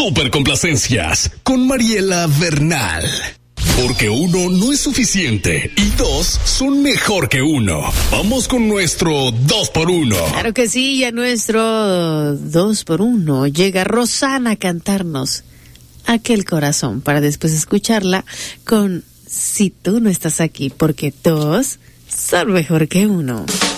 Super Complacencias con Mariela Bernal. Porque uno no es suficiente y dos son mejor que uno. Vamos con nuestro 2x1. Claro que sí, ya nuestro 2x1. Llega Rosana a cantarnos Aquel Corazón para después escucharla con Si tú no estás aquí, porque dos son mejor que uno.